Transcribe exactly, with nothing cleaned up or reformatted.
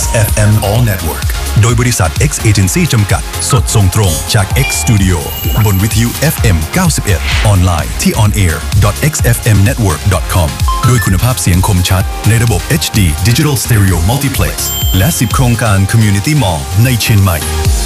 X เอฟ เอ็ม All Network โดยบริษัท X Agency จำกัดสดส่งตรงจาก X Studio บนวิทยุ เอฟ เอ็ม เก้าสิบเอ็ด ออนไลน์ที่ on air dot x f m network dot com ด้วยคุณภาพเสียงคมชัดในระบบ เอช ดี Digital Stereo Multiplex และสิบโครงการ Community Mall ในเชียงใหม่